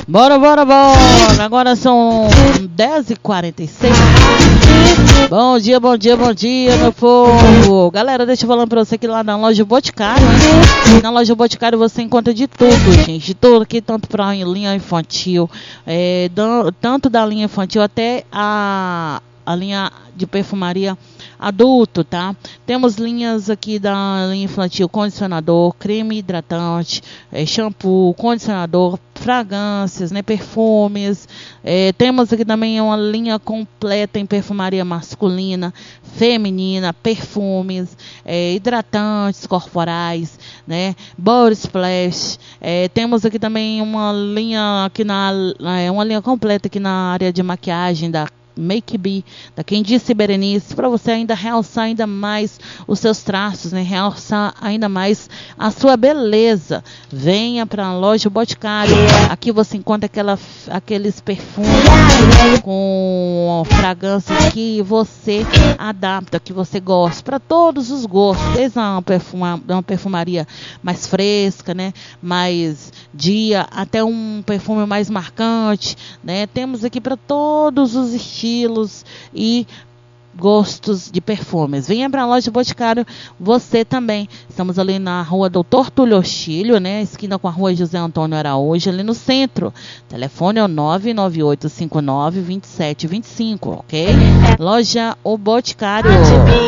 Bora, bora, bora. Agora são 10h46. Bom dia, bom dia, bom dia, meu povo. Galera, deixa eu falar pra você que lá na loja Boticário, hein? Na loja Boticário você encontra de tudo, gente. De tudo aqui, tanto pra linha infantil, tanto da linha infantil até a linha de perfumaria adulto, tá? Temos linhas aqui da linha infantil, condicionador, creme hidratante, shampoo, condicionador, fragrâncias, né, perfumes. Temos aqui também uma linha completa em perfumaria masculina, feminina, perfumes, hidratantes corporais, né, body splash. Temos aqui também uma linha aqui uma linha completa aqui na área de maquiagem da Make Be, da Quem Disse Berenice, para você ainda realçar ainda mais os seus traços, né? Realçar ainda mais a sua beleza. Venha para a loja Boticário. Aqui você encontra aqueles perfumes com fragrâncias que você adapta, que você gosta, para todos os gostos, desde uma perfumaria mais fresca, né? Mais até um perfume mais marcante, né? Temos aqui para todos os estilos e gostos de perfumes. Venha para a loja Boticário, você também. Estamos ali na rua Doutor Túlio Oxílio, né? Esquina com a rua José Antônio Araújo, ali no centro. Telefone é o 998592725, ok? Loja O Boticário.